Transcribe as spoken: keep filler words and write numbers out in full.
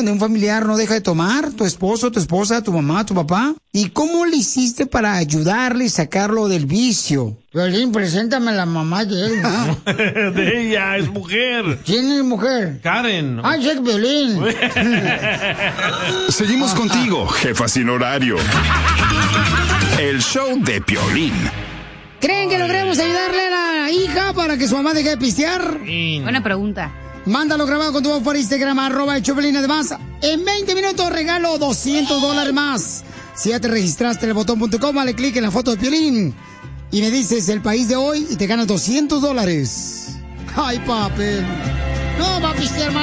donde un familiar no deja de tomar, tu esposo, tu esposa, tu mamá, tu papá. ¿Y cómo le hiciste para ayudarle y sacarlo del vicio? Violín, preséntame a la mamá de él. De ella, es mujer. ¿Quién es mujer? Karen. ¡Ay, es Violín! Seguimos contigo, jefa sin horario. El show de Piolín. ¿Creen que logremos ayudarle a la hija para que su mamá deje de pistear? Buena pregunta. Mándalo grabado con tu voz por Instagram, arroba el Choplin. Además, en veinte minutos regalo doscientos dólares más. Si ya te registraste en el botón punto com, dale clic en la foto de Piolín y me dices el país de hoy y te ganas doscientos dólares. Ay, papel. No va a pistear mal.